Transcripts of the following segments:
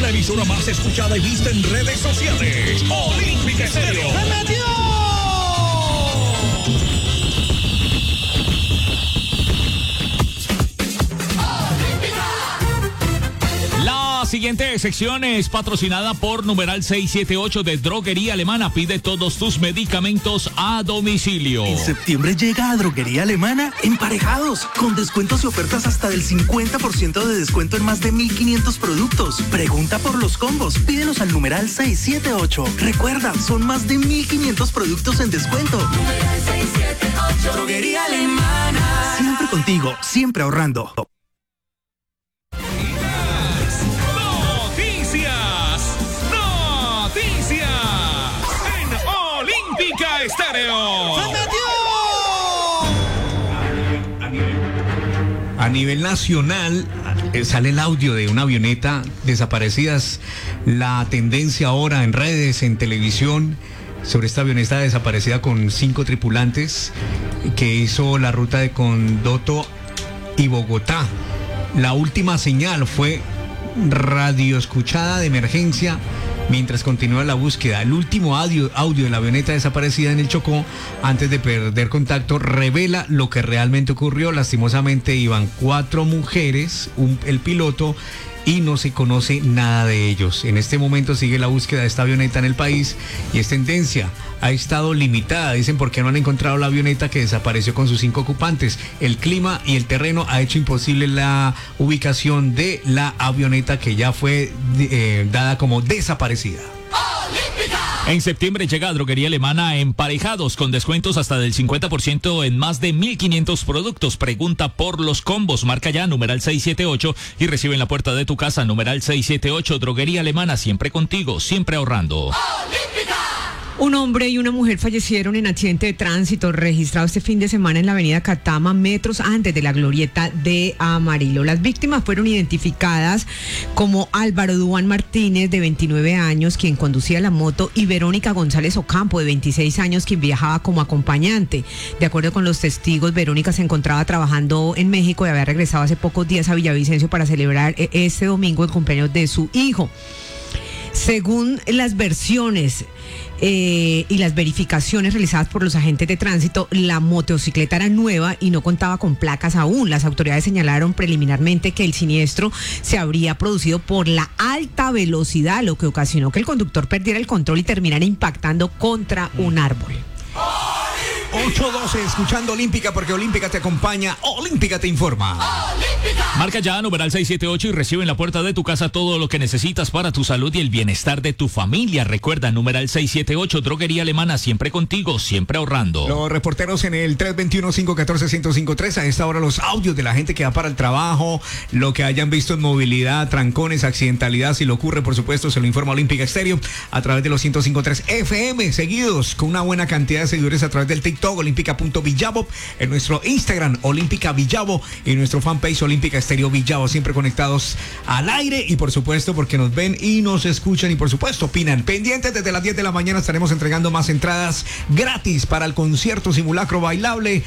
la emisora más escuchada y vista en redes sociales. Olímpica Estéreo. ¡Se metió! La siguiente sección es patrocinada por numeral 678 de Droguería Alemana. Pide todos tus medicamentos a domicilio. En septiembre llega a Droguería Alemana Emparejados, con descuentos y ofertas hasta del 50% de descuento en más de 1.500 productos. Pregunta por los combos, pídelos al numeral 678. Recuerda, son más de 1.500 productos en descuento. Numeral 678. Droguería Alemana. Siempre contigo, siempre ahorrando. Estéreo. A nivel nacional sale el audio de una avioneta desaparecidas. La tendencia ahora en redes, en televisión, sobre esta avioneta desaparecida con 5 tripulantes que hizo la ruta de Condoto y Bogotá. La última señal fue radio escuchada de emergencia mientras continúa la búsqueda. El último audio de la avioneta desaparecida en el Chocó, antes de perder contacto, revela lo que realmente ocurrió. Lastimosamente iban 4 mujeres, el piloto, y no se conoce nada de ellos. En este momento sigue la búsqueda de esta avioneta en el país y es tendencia. Ha estado limitada, dicen, porque no han encontrado la avioneta que desapareció con sus 5 ocupantes. El clima y el terreno ha hecho imposible la ubicación de la avioneta, que ya fue dada como desaparecida. En septiembre llega a Droguería Alemana Emparejados, con descuentos hasta del 50% en más de 1.500 productos. Pregunta por los combos. Marca ya numeral 678 y recibe en la puerta de tu casa numeral 678. Droguería Alemana, siempre contigo, siempre ahorrando. Un hombre y una mujer fallecieron en accidente de tránsito registrado este fin de semana en la avenida Catama, metros antes de la glorieta de Amarillo. Las víctimas fueron identificadas como Álvaro Duán Martínez, de 29 años, quien conducía la moto, y Verónica González Ocampo, de 26 años, quien viajaba como acompañante. De acuerdo con los testigos, Verónica se encontraba trabajando en México y había regresado hace pocos días a Villavicencio para celebrar este domingo el cumpleaños de su hijo. Según las versiones y las verificaciones realizadas por los agentes de tránsito, la motocicleta era nueva y no contaba con placas aún. Las autoridades señalaron preliminarmente que el siniestro se habría producido por la alta velocidad, lo que ocasionó que el conductor perdiera el control y terminara impactando contra un árbol. 8:12, escuchando Olímpica, porque Olímpica te acompaña, Olímpica te informa. ¡Olímpica! Marca ya numeral 678 y recibe en la puerta de tu casa todo lo que necesitas para tu salud y el bienestar de tu familia. Recuerda, numeral 678, Droguería Alemana, siempre contigo, siempre ahorrando. Los reporteros en el 321-514-1053, a esta hora los audios de la gente que va para el trabajo, lo que hayan visto en movilidad, trancones, accidentalidad, si lo ocurre, por supuesto, se lo informa Olímpica Estéreo a través de los 105.3 FM, seguidos con una buena cantidad de seguidores a través del TikTok, olímpica.villavo, en nuestro Instagram, Olímpica Villavo, y nuestro fanpage, Olímpica Estéreo Villavo, siempre conectados al aire, y por supuesto porque nos ven y nos escuchan y por supuesto opinan. Pendientes, desde las 10 de la mañana estaremos entregando más entradas gratis para el concierto Simulacro Bailable.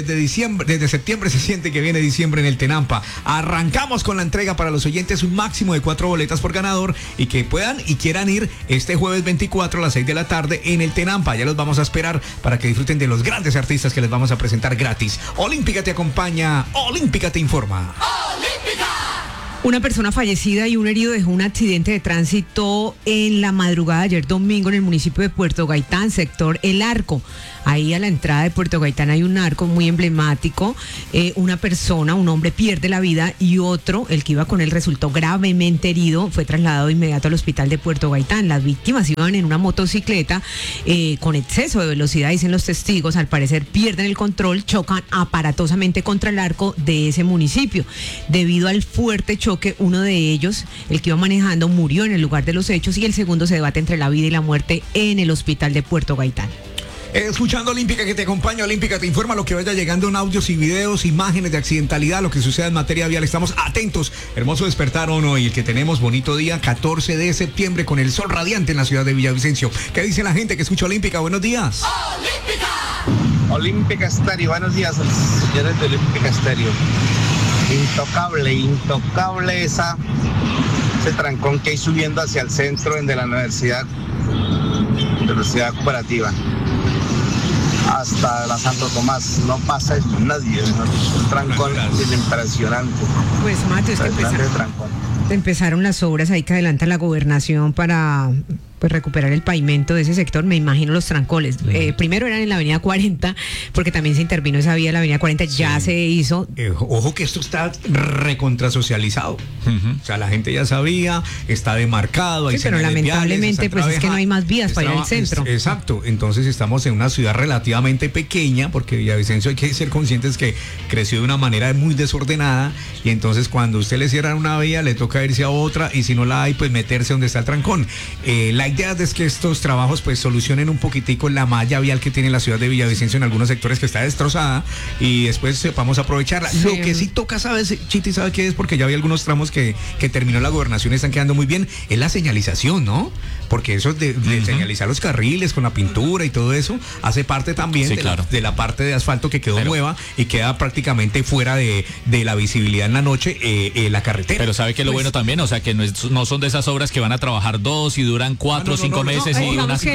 Desde septiembre se siente que viene diciembre en el Tenampa. Arrancamos con la entrega para los oyentes, un máximo de 4 boletas por ganador, y que puedan y quieran ir este jueves 24 a las 6 de la tarde en el Tenampa. Ya los vamos a esperar para que disfruten de los grandes artistas que les vamos a presentar gratis. Olímpica te acompaña, Olímpica te informa. ¡Olímpica! Una persona fallecida y un herido dejó un accidente de tránsito en la madrugada de ayer domingo en el municipio de Puerto Gaitán, sector El Arco. Ahí a la entrada de Puerto Gaitán hay un arco muy emblemático. Una persona, un hombre, pierde la vida y otro, el que iba con él, resultó gravemente herido. Fue trasladado de inmediato al hospital de Puerto Gaitán. Las víctimas iban en una motocicleta con exceso de velocidad, dicen los testigos. Al parecer pierden el control, chocan aparatosamente contra el arco de ese municipio. Debido al fuerte choque, uno de ellos, el que iba manejando, murió en el lugar de los hechos y el segundo se debate entre la vida y la muerte en el hospital de Puerto Gaitán. Escuchando Olímpica que te acompaña, Olímpica te informa, lo que vaya llegando en audios y videos, imágenes de accidentalidad, lo que suceda en materia vial, estamos atentos. Hermoso despertar hoy, el que tenemos, bonito día, 14 de septiembre, con el sol radiante en la ciudad de Villavicencio. ¿Qué dice la gente que escucha Olímpica? Buenos días. Olímpica. Olímpica Estéreo, buenos días, señores de Olímpica Estéreo. Intocable esa ese trancón que hay subiendo hacia el centro de la universidad cooperativa hasta la Santo Tomás. No pasa eso, nadie, ¿no? Un trancón impresionante. Pues Mateo, es que empezaron las obras ahí que adelanta la gobernación para pues recuperar el pavimento de ese sector. Me imagino los trancones. Primero eran en la avenida 40, porque también se intervino esa vía de la avenida 40, ya se hizo. Ojo que esto está recontrasocializado. O sea, la gente ya sabía, está demarcado, hay pero lamentablemente viales, pues es que no hay más vías para ir al centro. Exacto, entonces estamos en una ciudad relativamente pequeña, porque Villavicencio hay que ser conscientes que creció de una manera muy desordenada, y entonces cuando usted le cierra una vía, le toca irse a otra, y si no la hay, pues meterse donde está el trancón. La idea es que estos trabajos pues solucionen un poquitico la malla vial que tiene la ciudad de Villavicencio en algunos sectores, que está destrozada, y después vamos a aprovecharla. Sí. Lo que sí toca, ¿sabes, Chiti? ¿Sabe qué es? Porque ya había algunos tramos que terminó la gobernación, están quedando muy bien, es la señalización, ¿no? Porque eso de señalizar los carriles con la pintura y todo eso hace parte también de la parte de asfalto que quedó nueva y queda prácticamente fuera de la visibilidad en la noche, la carretera. Pero ¿sabe qué es lo bueno también? O sea, que no son de esas obras que van a trabajar 2 y duran 4 o 5 meses y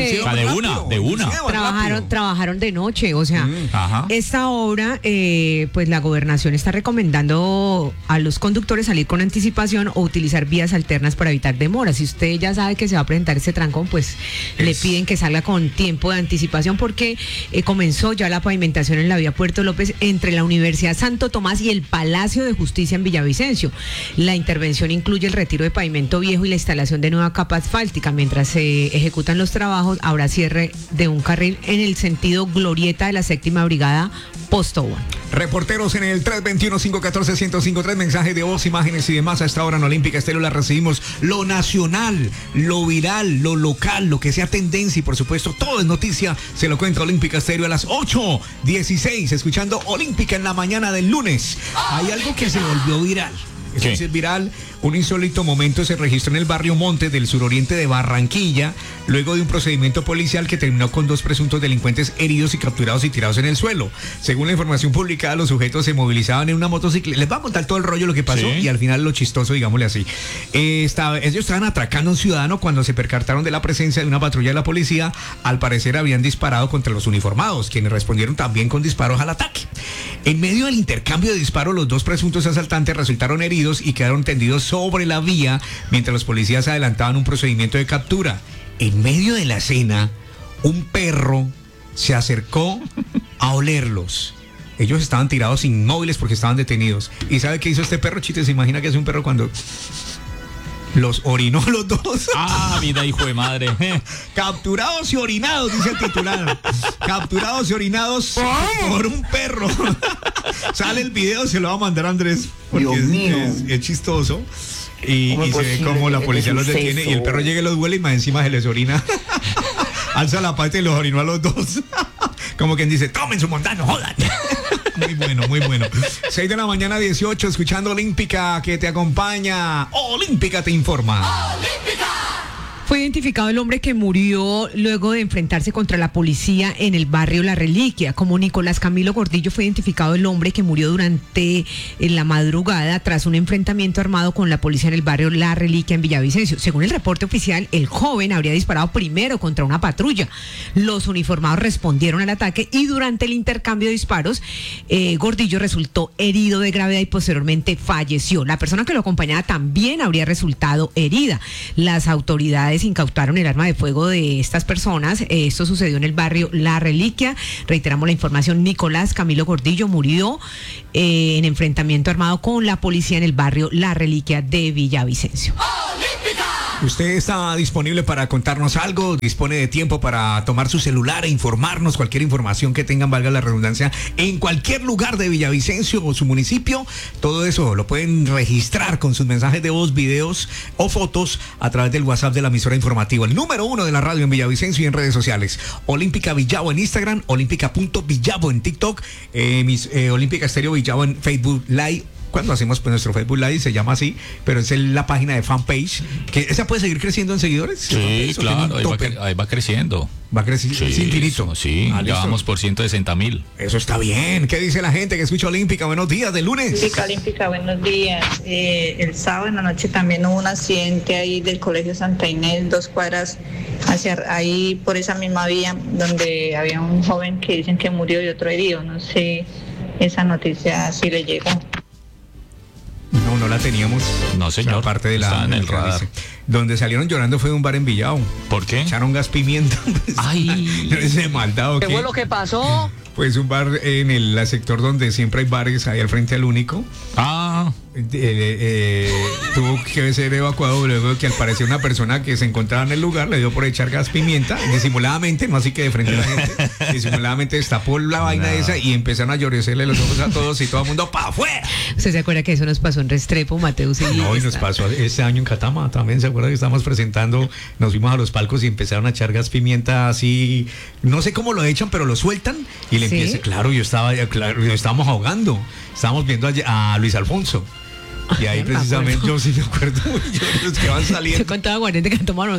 de una. Trabajaron de noche, o sea, esta obra, pues la gobernación está recomendando a los conductores salir con anticipación o utilizar vías alternas para evitar demoras. Si usted ya sabe que se va a presentar ese trancón, pues le piden que salga con tiempo de anticipación, porque comenzó ya la pavimentación en la vía Puerto López entre la Universidad Santo Tomás y el Palacio de Justicia en Villavicencio. La intervención incluye el retiro de pavimento viejo y la instalación de nueva capa asfáltica. Mientras se ejecutan los trabajos, habrá cierre de un carril en el sentido glorieta de la 7ª Brigada Postobón. Reporteros en el 321-514-1053, mensajes de voz, imágenes y demás. A esta hora en Olímpica Estéreo la recibimos. Lo nacional, lo viral, lo local, lo que sea tendencia, y por supuesto todo es noticia, se lo cuenta Olímpica Estéreo a las 8:16, escuchando Olímpica en la mañana del lunes. Hay algo que se volvió viral. Eso es viral. Un insólito momento se registró en el barrio Monte del suroriente de Barranquilla, luego de un procedimiento policial que terminó con 2 presuntos delincuentes heridos y capturados y tirados en el suelo. Según la información publicada, los sujetos se movilizaban en una motocicleta. Les va a contar todo el rollo lo que pasó y al final lo chistoso, digámosle así. Ellos estaban atracando a un ciudadano cuando se percataron de la presencia de una patrulla de la policía. Al parecer habían disparado contra los uniformados, quienes respondieron también con disparos al ataque. En medio del intercambio de disparos, los 2 presuntos asaltantes resultaron heridos y quedaron tendidos sobre la vía mientras los policías adelantaban un procedimiento de captura. En medio de la escena, un perro se acercó a olerlos. Ellos estaban tirados inmóviles porque estaban detenidos. ¿Y sabe qué hizo este perro, Chite? ¿Se imagina que hace un perro cuando los orinó los 2? Ah, vida, hijo de madre. Capturados y orinados, dice el titular. Capturados y orinados por un perro. Sale el video, se lo va a mandar a Andrés, porque es chistoso. Y se ve como la policía los detiene y el perro llega y los huele y más encima se les orina. Alza la pata y los orinó a los 2. Como quien dice, tomen su montano, jodan. Muy bueno, muy bueno. 6 de la mañana, 18, escuchando Olímpica, que te acompaña. Olímpica te informa. ¡Olímpica! Fue identificado el hombre que murió luego de enfrentarse contra la policía en el barrio La Reliquia. Como Nicolás Camilo Gordillo, fue identificado el hombre que murió durante la madrugada tras un enfrentamiento armado con la policía en el barrio La Reliquia en Villavicencio. Según el reporte oficial, el joven habría disparado primero contra una patrulla. Los uniformados respondieron al ataque y durante el intercambio de disparos, Gordillo resultó herido de gravedad y posteriormente falleció. La persona que lo acompañaba también habría resultado herida. Las autoridades incautaron el arma de fuego de estas personas. Esto sucedió en el barrio La Reliquia. Reiteramos la información: Nicolás Camilo Gordillo murió en enfrentamiento armado con la policía en el barrio La Reliquia de Villavicencio. Usted está disponible para contarnos algo, dispone de tiempo para tomar su celular e informarnos cualquier información que tengan, valga la redundancia, en cualquier lugar de Villavicencio o su municipio. Todo eso lo pueden registrar con sus mensajes de voz, videos o fotos a través del WhatsApp de la emisora informativa, el número 1 de la radio en Villavicencio y en redes sociales. Olímpica Villavo en Instagram, olímpica.villavo en TikTok, Olímpica Estéreo Villavo en Facebook Live cuando hacemos pues nuestro Facebook Live, se llama así, pero es la página de fanpage, que esa puede seguir creciendo en seguidores. Sí, claro, ahí va creciendo. Va creciendo, Sí, es infinito. Sí, ya listo. vamos por 160,000. Eso está bien. ¿Qué dice la gente que escucha Olímpica? Buenos días, de lunes. Olímpica, buenos días. El sábado en la noche también hubo un accidente ahí del Colegio Santa Inés, 2 cuadras hacia ahí por esa misma vía, donde había un joven que dicen que murió y otro herido. No sé esa noticia si le llegó. No la teníamos. No, señor. Aparte de Está en el radar. Donde salieron llorando fue de un bar en Villao. ¿Por qué? Echaron gas pimienta. Ay. No es de maldad, ¿o qué? ¿Qué fue lo que pasó? Pues un bar en el sector donde siempre hay bares, ahí al frente al Único. Tuvo que ser evacuado luego que al parecer una persona que se encontraba en el lugar le dio por echar gas pimienta, disimuladamente, no así que de frente a la gente, disimuladamente destapó la vaina esa y empezaron a llorecerle los ojos a todos y todo el mundo ¡pa' afuera! ¿Usted se acuerda que eso nos pasó en Restrepo, Mateus? No, y nos pasó este año en Catama también. ¿Se acuerda que estábamos presentando? Nos fuimos a los palcos y empezaron a echar gas pimienta así, no sé cómo lo echan, pero lo sueltan y le empieza, claro, estábamos ahogando, estábamos viendo a Luis Alfonso. Y ahí precisamente yo sí me acuerdo los que van saliendo. Yo contaba guardiente que tomaron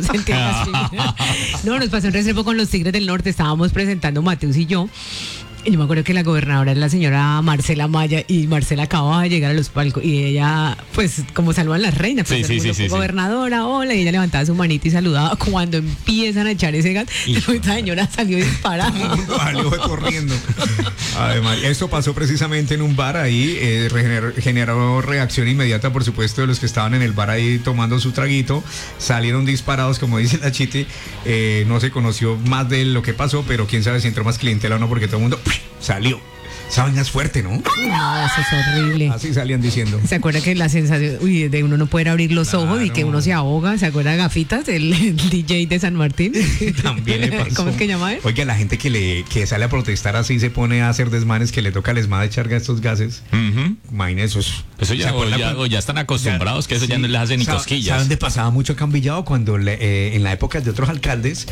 No, nos pasó en Restrepo con los Tigres del Norte. Estábamos presentando Mateus y yo. Y yo me acuerdo que la gobernadora es la señora Marcela Maya y Marcela acababa de llegar a los palcos y ella, pues, como saludan las reinas, pues, sí. gobernadora, hola, y ella levantaba su manita y saludaba. Cuando empiezan a echar ese gas, esta señora salió disparada. Salió corriendo. Además, esto pasó precisamente en un bar ahí, generó reacción inmediata, por supuesto, de los que estaban en el bar ahí tomando su traguito. Salieron disparados, como dice la Chiti. No se conoció más de lo que pasó, pero quién sabe si entró más clientela o no, porque todo el mundo salió. Esa vaina es fuerte, ¿no? No, eso es horrible. Así salían diciendo. ¿Se acuerda que la sensación de uno no poder abrir los ojos y que uno se ahoga? ¿Se acuerda de Gafitas, el DJ de San Martín? También le pasó. ¿Cómo es que llama él? Oiga, la gente que sale a protestar así se pone a hacer desmanes, que le toca al ESMAD echar estos gases. Imagínese eso. Eso ya están acostumbrados, que eso ya no les hace ni cosquillas. ¿Saben dónde pasaba mucho acá en Villado? Cuando en la época de otros alcaldes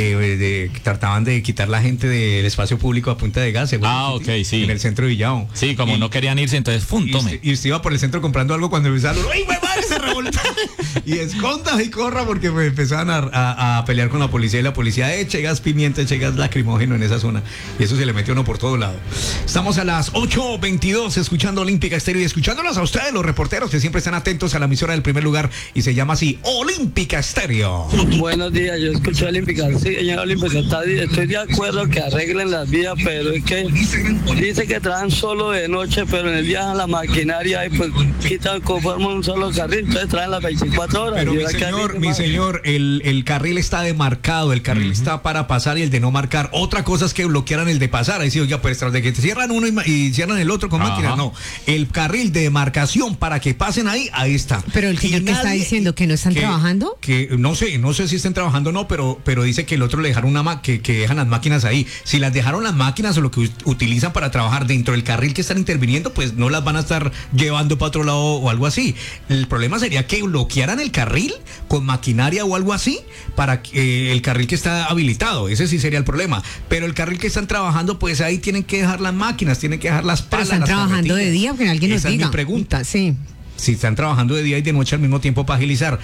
trataban de quitar la gente del espacio público a punta de gas. Ok, sí. En el centro de Villado. Sí, como no querían irse, entonces tome. Y usted iba por el centro comprando algo cuando empezaron, ¡ay, mi madre! Se revolta. Y esconda y corra porque pues, empezaban a pelear con la policía y la policía eche gas pimienta, eche gas lacrimógeno en esa zona. Y eso se le metió uno por todo lado. Estamos a las 8:22 escuchando Olímpica Estéreo y escuchándolos a ustedes, los reporteros que siempre están atentos a la emisora del primer lugar y se llama así, Olímpica Estéreo. Buenos días, yo escucho Olímpica. Sí, señor Olímpica, estoy de acuerdo que arreglen las vías, pero es que dice que traen solo de noche, pero en el día la maquinaria y pues quitan, conforman un solo carril, entonces traen las 24 horas. Pero mi señor, el carril está demarcado, el carril está para pasar y el de no marcar. Otra cosa es que bloquearan el de pasar. Ahí sí, oiga, pues tras de que te cierran uno y cierran el otro con máquinas, no. El carril de demarcación para que pasen ahí está. Pero el señor que está diciendo que no están trabajando. Que no sé si están trabajando o no, pero dice que el otro le dejaron que dejan las máquinas ahí. Si las dejaron las máquinas o lo que utilizan para trabajar dentro del carril que están interviniendo, pues no las van a estar llevando para otro lado o algo así. El problema sería que bloquearan el carril con maquinaria o algo así para que el carril que está habilitado, ese sí sería el problema. Pero el carril que están trabajando, pues ahí tienen que dejar las máquinas, tienen que dejar las palas. Pero están trabajando de día, que alguien nos diga. Esa es mi pregunta. Sí. Si están trabajando de día y de noche al mismo tiempo para agilizar.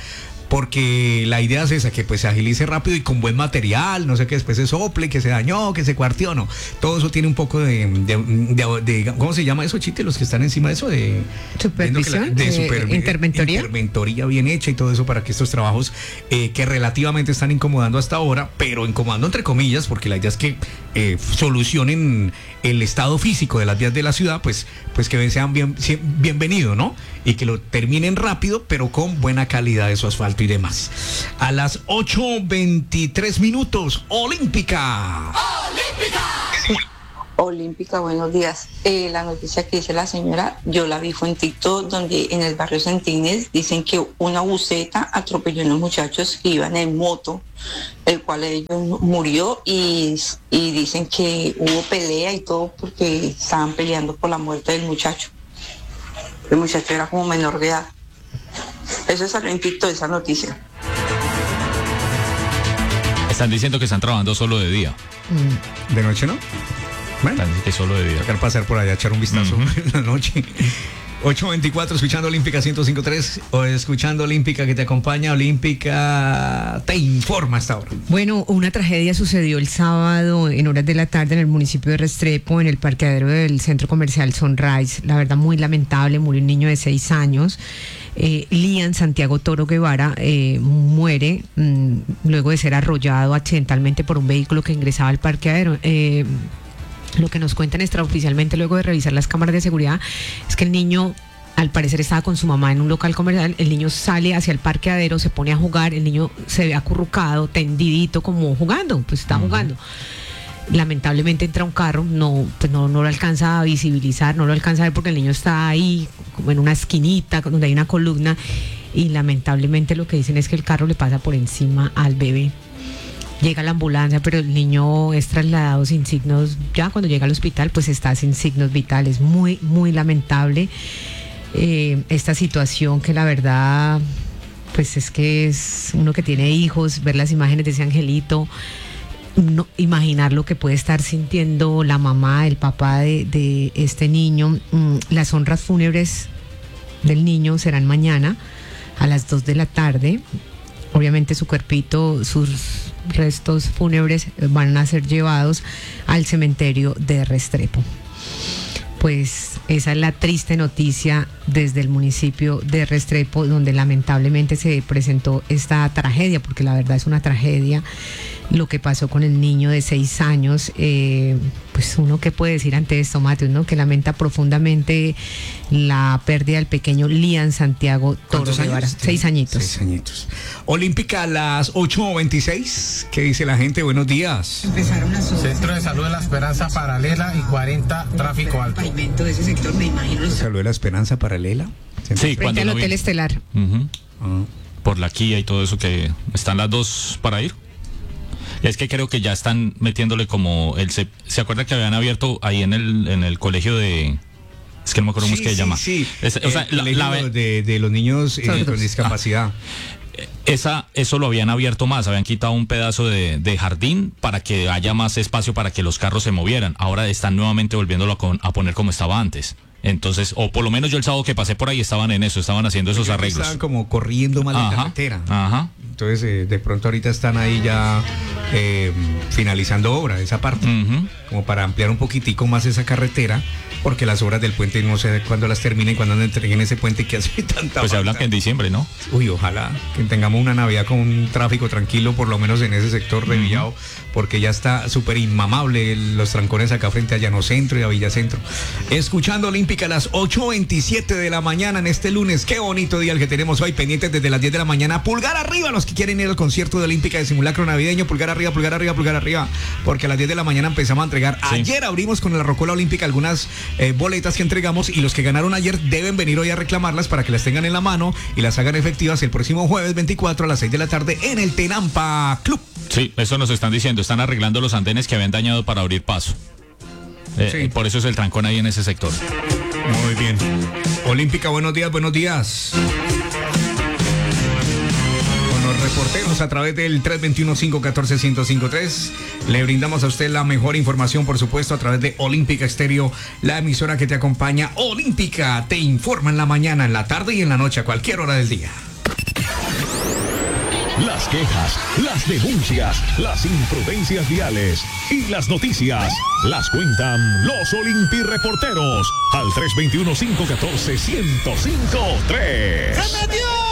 Porque la idea es esa, que pues se agilice rápido y con buen material, no sé, que después se sople, que se dañó, que se cuartió, no. Todo eso tiene un poco de ¿cómo se llama eso, Chite? Los que están encima de eso, de supervisión, interventoría. Interventoría bien hecha y todo eso para que estos trabajos que relativamente están incomodando hasta ahora, pero incomodando entre comillas, porque la idea es que solucionen el estado físico de las vías de la ciudad, pues que sean bienvenidos, ¿no? Y que lo terminen rápido, pero con buena calidad de su asfalto y demás. A las 8:23 minutos, Olímpica. Olímpica, buenos días. La noticia que dice la señora, yo la vi fue en TikTok, donde en el barrio Santa Inés dicen que una buseta atropelló a unos muchachos que iban en moto, el cual ellos murió y dicen que hubo pelea y todo porque estaban peleando por la muerte del muchacho. El muchacho era como menor de edad. Eso salió en TikTok, esa noticia. Están diciendo que están trabajando solo de día. ¿De noche no? Bueno, que solo de día. Tocar pasar por allá, echar un vistazo en la noche. 8:24, escuchando Olímpica 105.3 o escuchando Olímpica que te acompaña. Olímpica te informa hasta ahora. Bueno, una tragedia sucedió el sábado en horas de la tarde en el municipio de Restrepo, en el parqueadero del centro comercial Sunrise. La verdad, muy lamentable, murió un niño de 6 años. Lian Santiago Toro Guevara muere luego de ser arrollado accidentalmente por un vehículo que ingresaba al parqueadero. Lo que nos cuentan extraoficialmente luego de revisar las cámaras de seguridad es que el niño al parecer estaba con su mamá en un local comercial. El niño sale hacia el parqueadero, se pone a jugar, el niño se ve acurrucado, tendidito, como jugando, pues está jugando. Lamentablemente entra un carro, no lo alcanza a visibilizar, no lo alcanza a ver porque el niño está ahí como en una esquinita donde hay una columna, y lamentablemente lo que dicen es que el carro le pasa por encima al bebé. Llega la ambulancia, pero el niño es trasladado sin signos. Ya cuando llega al hospital, pues está sin signos vitales. Muy, muy lamentable esta situación, que la verdad, pues es que es uno que tiene hijos, ver las imágenes de ese angelito, no, imaginar lo que puede estar sintiendo la mamá, el papá de este niño. Las honras fúnebres del niño serán mañana a las 2 de la tarde. Obviamente su cuerpito, sus restos fúnebres van a ser llevados al cementerio de Restrepo. Pues esa es la triste noticia desde el municipio de Restrepo, donde lamentablemente se presentó esta tragedia, porque la verdad es una tragedia lo que pasó con el niño de 6 años. Pues uno, ¿qué puede decir ante esto, Mateus, no? Que lamenta profundamente la pérdida del pequeño Lian Santiago Toro Guevara. 6 añitos. 6 añitos. Olímpica a las 8:26. ¿Qué dice la gente? Buenos días. Empezaron las obras. Centro de Salud de la Esperanza Paralela y 40 Tráfico Alto. De ese sector, me imagino. ¿Salud de la Esperanza Paralela? Sí, frente al Hotel Estelar. Por la Kia y todo eso, que están las dos para ir. Es que creo que ya están metiéndole como ¿se acuerda que habían abierto ahí en el colegio de... Es que no me acuerdo cómo es que se llama. Sí. O sea, de los niños con discapacidad. Eso lo habían abierto más, habían quitado un pedazo de jardín para que haya más espacio para que los carros se movieran. Ahora están nuevamente volviéndolo a poner como estaba antes. Entonces, o por lo menos yo el sábado que pasé por ahí estaban haciendo esos arreglos. Estaban como corriendo más la carretera. Ajá. Entonces, de pronto ahorita están ahí ya finalizando obra, esa parte, como para ampliar un poquitico más esa carretera, porque las obras del puente no sé cuándo las terminen, cuándo entreguen ese puente que hace tanta Pues se habla que en diciembre, ¿no? Uy, ojalá que tengamos una Navidad con un tráfico tranquilo, por lo menos en ese sector de Villao, porque ya está súper inmamable los trancones acá frente a Llano Centro y a Villa Centro. Escuchando Olímpica a las 8:27 de la mañana en este lunes. Qué bonito día el que tenemos hoy, pendientes desde las 10 de la mañana. Pulgar arriba los que quieren ir al concierto de Olímpica de simulacro navideño. Pulgar arriba, pulgar arriba, pulgar arriba, porque a las 10 de la mañana empezamos a entregar. Sí. Ayer abrimos con la Rocola Olímpica algunas boletas que entregamos, y los que ganaron ayer deben venir hoy a reclamarlas para que las tengan en la mano y las hagan efectivas el próximo jueves 24 a las 6 de la tarde en el Tenampa Club. Sí, eso nos están diciendo. Están arreglando los andenes que habían dañado para abrir paso. Sí. Por eso es el trancón ahí en ese sector. Muy bien. Olímpica, buenos días, buenos días. Con los reporteros a través del 321-514-1053 le brindamos a usted la mejor información, por supuesto, a través de Olímpica Estéreo, la emisora que te acompaña. Olímpica te informa en la mañana, en la tarde y en la noche, a cualquier hora del día. Las quejas, las denuncias, las imprudencias viales y las noticias las cuentan los Olimpi-reporteros al 321-514-1053. ¡Se metió!